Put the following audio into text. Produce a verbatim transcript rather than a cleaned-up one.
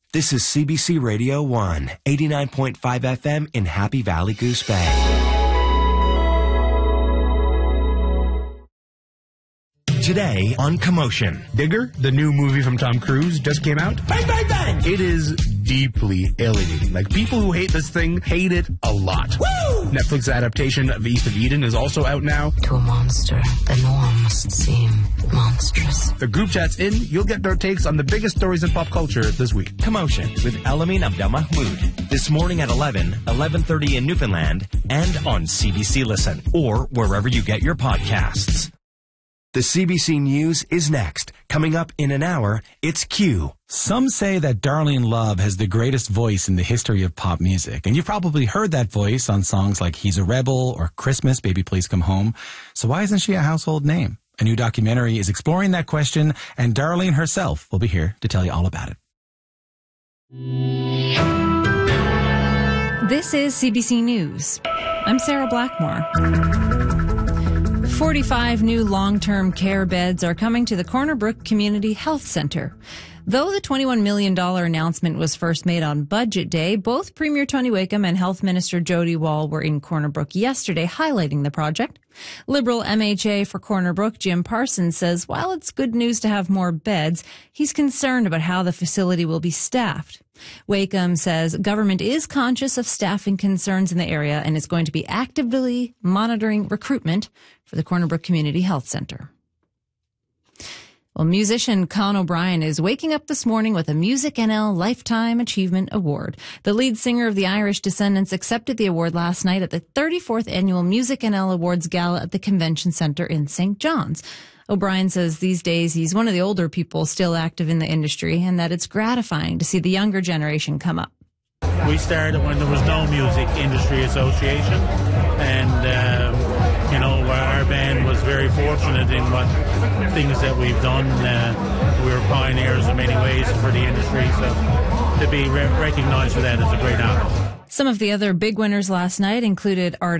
This is C B C Radio one, eighty-nine point five F M in Happy Valley, Goose Bay. Today on Commotion. Digger, the new movie from Tom Cruise, just came out. Bang, bang, bang! It is deeply alienating. Like, people who hate this thing hate it a lot. Woo! Netflix adaptation of East of Eden is also out now. To a monster, the norm must seem monstrous. The group chat's in. You'll get their takes on the biggest stories in pop culture this week. Commotion with Elamin Abdelmahmoud. This morning at eleven, eleven thirty in Newfoundland, and on C B C Listen, or wherever you get your podcasts. The C B C News is next. Coming up in an hour, it's Q. Some say that Darlene Love has the greatest voice in the history of pop music. And you've probably heard that voice on songs like He's a Rebel or Christmas, Baby Please Come Home. So why isn't she a household name? A new documentary is exploring that question, and Darlene herself will be here to tell you all about it. This is C B C News. I'm Sarah Blackmore. forty-five new long-term care beds are coming to the Corner Brook Community Health Centre. Though the twenty-one million dollars announcement was first made on Budget Day, both Premier Tony Wakeham and Health Minister Jody Wall were in Corner Brook yesterday highlighting the project. Liberal M H A for Corner Brook, Jim Parsons, says while it's good news to have more beds, he's concerned about how the facility will be staffed. Wakeham says government is conscious of staffing concerns in the area and is going to be actively monitoring recruitment for the Corner Brook Community Health Centre. Well, musician Con O'Brien is waking up this morning with a Music N L Lifetime Achievement Award. The lead singer of the Irish Descendants accepted the award last night at the thirty-fourth Annual Music N L Awards Gala at the Convention Centre in Saint John's. O'Brien says these days he's one of the older people still active in the industry and that it's gratifying to see the younger generation come up. We started when there was no Music Industry Association, and um, you know, our band was very fortunate in what things that we've done. Uh, we were pioneers in many ways for the industry, so to be re- recognised for that is a great honor. Some of the other big winners last night included artists